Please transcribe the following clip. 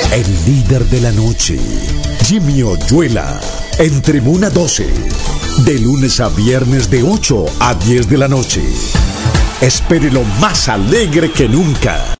El líder de la noche, Jimmy Oyuela, en Tribuna 12, de lunes a viernes de 8 a 10 de la noche. Espérelo más alegre que nunca.